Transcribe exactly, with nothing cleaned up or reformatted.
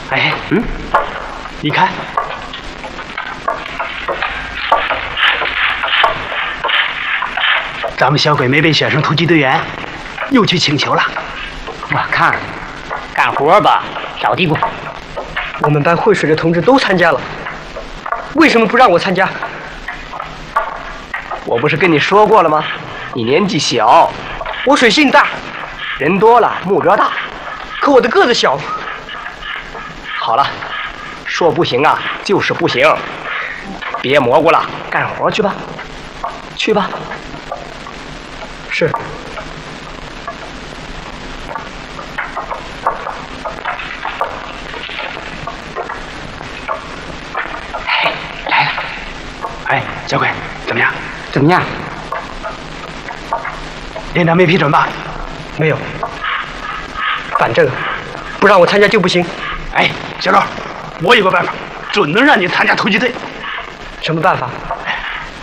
哎，嗯，你看，咱们小鬼没被选上突击队员，又去请求了。 我看，干活吧，扫地不？ 我们班会水的同志都参加了，为什么不让我参加？ 我不是跟你说过了吗？你年纪小， 我水性大， 人多了目标大， 可我的个子小。 好了，说不行啊，就是不行，别蘑菇了，干活去吧，去吧。 是。 哎，来了。哎，小鬼，怎么样？ 怎么样？ 连长没批准吧？ 没有。反正不让我参加就不行。 哎，小周，我有个办法，准能让你参加突击队。 什么办法？